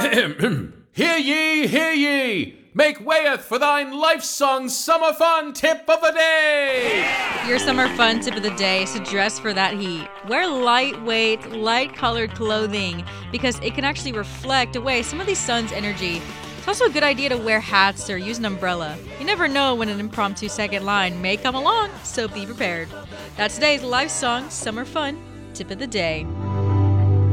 Hear ye, hear ye! Make wayeth for thine life song summer fun tip of the day! Your summer fun tip of the day is to dress for that heat. Wear lightweight, light-colored clothing because it can actually reflect away some of the sun's energy. It's also a good idea to wear hats or use an umbrella. You never know when an impromptu second line may come along, so be prepared. That's today's live song summer fun tip of the day.